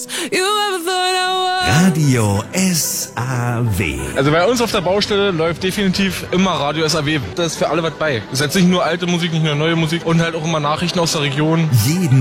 Radio SAW. Also bei uns auf der Baustelle läuft definitiv immer Radio SAW. Da ist für alle was bei. Es ist jetzt nicht nur alte Musik, nicht nur neue Musik und halt auch immer Nachrichten aus der Region. Jeden